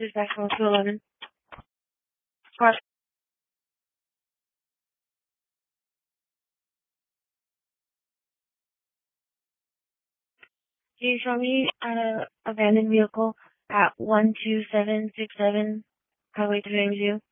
Dispatch 211. Car. Can you show me an abandoned vehicle at 12767 Highway 3 MGU?